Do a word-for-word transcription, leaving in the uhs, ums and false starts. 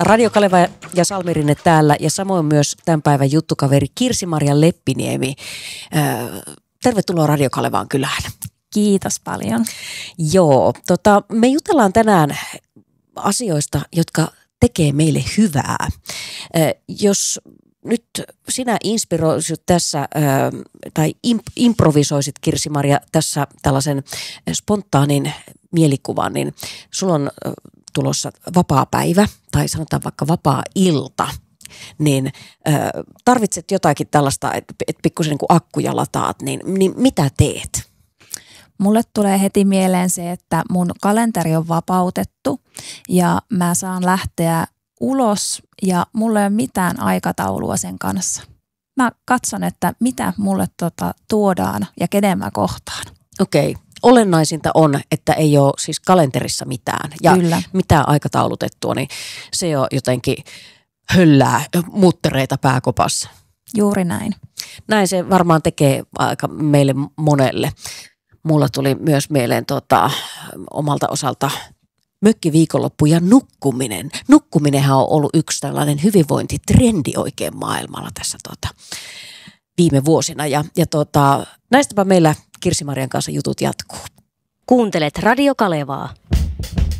Radio Kaleva ja Salmi-Rinne täällä ja samoin myös tämän päivän juttukaveri Kirsi-Maria Leppiniemi. Tervetuloa Radio Kalevaan kylään. Kiitos paljon. Joo, tota, me jutellaan tänään asioista, jotka tekee meille hyvää. Jos nyt sinä inspiroisit tässä tai improvisoisit, Kirsi-Maria, tässä tällaisen spontaanin mielikuvan, niin sulla on tulossa vapaa päivä tai sanotaan vaikka vapaa ilta, niin tarvitset jotakin tällaista, että et pikkusen niin kuin akkuja lataat, niin, niin mitä teet? Mulle tulee heti mieleen se, että mun kalenteri on vapautettu ja mä saan lähteä ulos ja mulla ei ole mitään aikataulua sen kanssa. Mä katson, että mitä mulle tota tuodaan ja kenen mä kohtaan. Okei. Olennaisinta on, että ei ole siis kalenterissa mitään ja Kyllä. mitään aikataulutettua, niin se on jotenkin höllää muttereita pääkopassa. Juuri näin. Näin se varmaan tekee aika meille monelle. Mulla tuli myös mieleen tota, omalta osalta mökkiviikonloppu ja nukkuminen. Nukkuminenhan on ollut yksi tällainen hyvinvointitrendi oikein maailmalla tässä tota, viime vuosina. Ja, ja tota, näistäpä meillä Kirsi-Marian kanssa jutut jatkuu. Kuuntelet Radio Kalevaa.